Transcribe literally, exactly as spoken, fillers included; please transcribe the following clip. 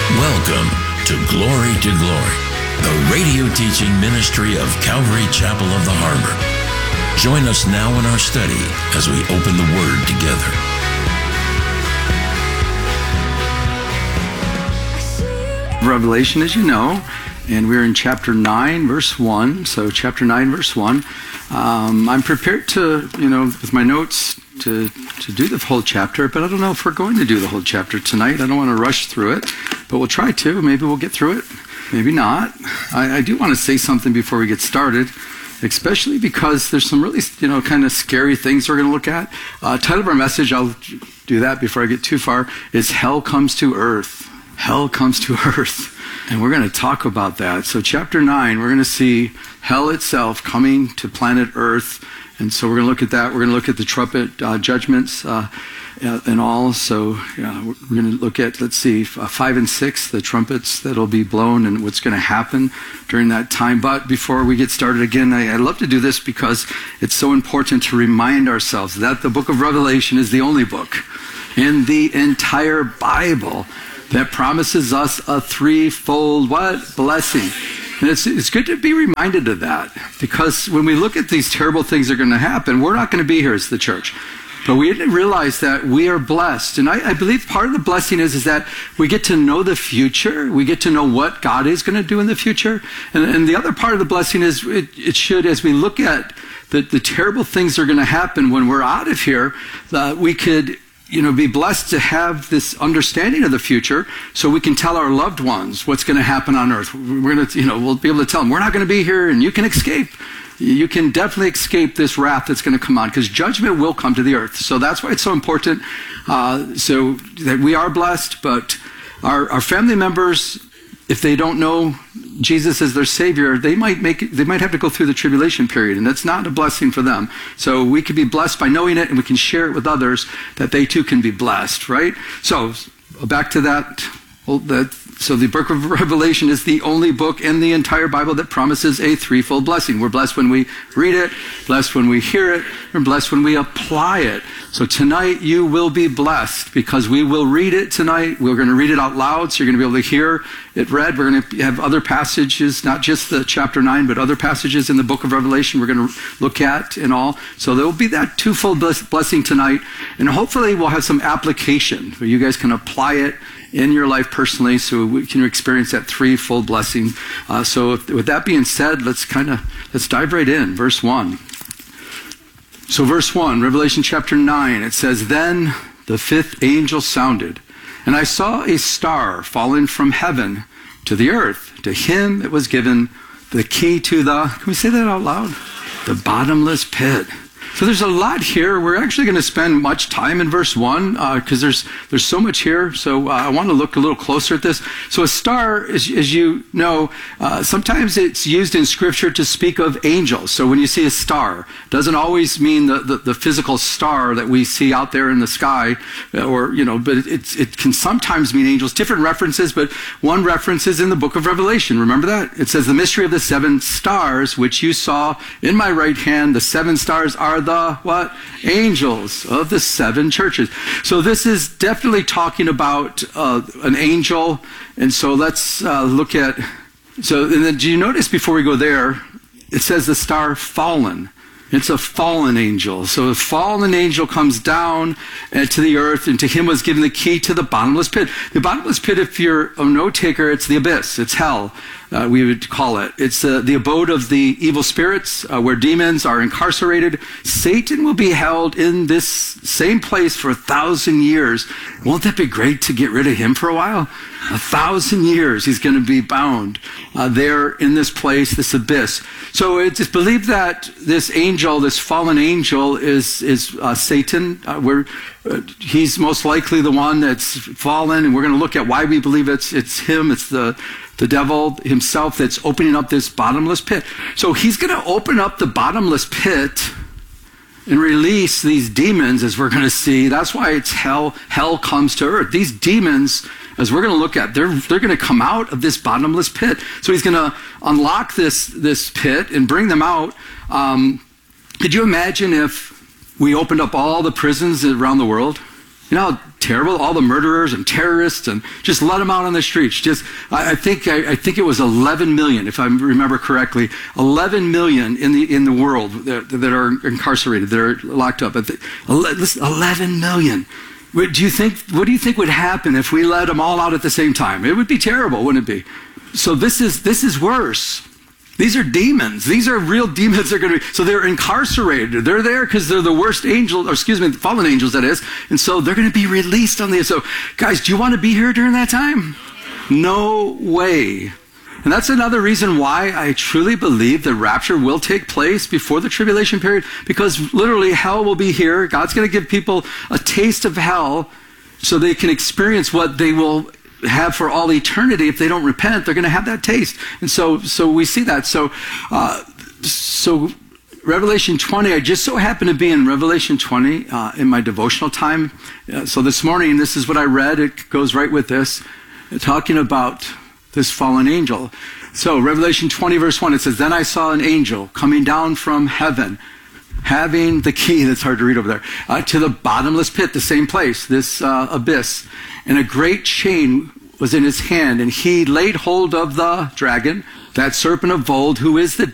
Welcome to Glory to Glory, the radio teaching ministry of Calvary Chapel of the Harbor. Join us now in our study as we open the Word together. Revelation, as you know, and we're in chapter nine, verse one. So chapter nine, verse one. Um, I'm prepared to, you know, with my notes to, to do the whole chapter, but I don't know if we're going to do the whole chapter tonight. I don't want to rush through it, but we'll try to. Maybe we'll get through it. Maybe not. I, I do want to say something before we get started, especially because there's some really, you know, kind of scary things we're going to look at. Uh, title of our message, I'll do that before I get too far, is Hell Comes to Earth. Hell comes to earth. And we're going to talk about that. So chapter nine, we're going to see hell itself coming to planet Earth. And so we're going to look at that. We're going to look at the trumpet uh, judgments uh, and all. So yeah, we're going to look at, let's see, uh, five and six, the trumpets that'll be blown and what's going to happen during that time. But before we get started again, I, I love to do this because it's so important to remind ourselves that the book of Revelation is the only book in the entire Bible that promises us a threefold what? Blessing. And it's, it's good to be reminded of that, because when we look at these terrible things that are going to happen, we're not going to be here as the church. But we didn't realize that we are blessed. And I, I believe part of the blessing is, is that we get to know the future. We get to know what God is going to do in the future. And, and the other part of the blessing is it, it should, as we look at the, the terrible things that are going to happen when we're out of here, uh, we could you know, be blessed to have this understanding of the future so we can tell our loved ones what's going to happen on earth. We're going to, you know, we'll be able to tell them, we're not going to be here and you can escape. You can definitely escape this wrath that's going to come on, because judgment will come to the earth. So that's why it's so important. Uh, so that we are blessed, but our, our family members, if they don't know Jesus as their Savior, they might make it, they might have to go through the tribulation period, and that's not a blessing for them. So we can be blessed by knowing it, and we can share it with others that they too can be blessed, right? So back to that. Well, that so the book of Revelation is the only book in the entire Bible that promises a threefold blessing. We're blessed when we read it, blessed when we hear it, and blessed when we apply it. So tonight you will be blessed because we will read it tonight. We're going to read it out loud, so you're going to be able to hear it read. We're going to have other passages, not just the chapter nine, but other passages in the book of Revelation we're going to look at and all. So there will be that twofold blessing tonight, and hopefully we'll have some application where you guys can apply it in your life personally, so we can experience that threefold blessing. Uh, so if, with that being said, let's kind of, let's dive right in. Verse one. So verse one, Revelation chapter nine, it says, "Then the fifth angel sounded, and I saw a star falling from heaven to the earth. To him it was given the key to the," can we say that out loud? "The bottomless pit." So there's a lot here. We're actually going to spend much time in verse one because uh, there's there's so much here. So uh, I want to look a little closer at this. So a star, as, as you know, uh, sometimes it's used in Scripture to speak of angels. So when you see a star, it doesn't always mean the, the, the physical star that we see out there in the sky, or, you know, but it, it can sometimes mean angels. Different references, but one reference is in the book of Revelation. Remember that? It says, "The mystery of the seven stars, which you saw in my right hand, the seven stars are the the what? Angels of the seven churches." So this is definitely talking about uh, an angel. And so let's uh, look at, so and then do you notice before we go there, it says the star fallen. It's a fallen angel. So a fallen angel comes down uh, to the earth, and to him was given the key to the bottomless pit. The bottomless pit, if you're a note taker, it's the abyss. It's hell, uh, we would call it. It's uh, the abode of the evil spirits, uh, where demons are incarcerated. Satan will be held in this same place for a thousand years. Won't that be great to get rid of him for a while? A thousand years he's going to be bound uh, there in this place, this abyss. So it's believed that this angel, this fallen angel, is is uh, Satan. Uh, we're, uh, he's most likely the one that's fallen, and we're going to look at why we believe it's it's him. It's the the devil himself that's opening up this bottomless pit. So he's going to open up the bottomless pit and release these demons, as we're going to see. That's why it's hell. Hell comes to earth. These demons, as we're going to look at, they're they're going to come out of this bottomless pit. So he's going to unlock this this pit and bring them out. Um, could you imagine if we opened up all the prisons around the world? You know how terrible. All the murderers and terrorists, and just let them out on the streets. Just, I, I think, I, I think it was eleven million, if I remember correctly, eleven million in the in the world that, that are incarcerated, that are locked up. eleven million. Do you think? What do you think would happen if we let them all out at the same time? It would be terrible, wouldn't it be? So this is this is worse. These are demons. These are real demons. They're going to be, so they're incarcerated. They're there because they're the worst angels, or excuse me, fallen angels, that is. And so they're going to be released on the, so guys, do you want to be here during that time? No way. And that's another reason why I truly believe the rapture will take place before the tribulation period, because literally hell will be here. God's going to give people a taste of hell so they can experience what they will have for all eternity. If they don't repent, they're going to have that taste. And so so we see that. So uh, so Revelation twenty, I just so happened to be in Revelation twenty uh, in my devotional time. Uh, so this morning, this is what I read. It goes right with this, talking about this fallen angel. So Revelation twenty verse one, it says, "Then I saw an angel coming down from heaven, having the key," that's hard to read over there, uh, "to the bottomless pit," the same place, this uh, abyss. "And a great chain was in his hand, and he laid hold of the dragon, that serpent of old, who is the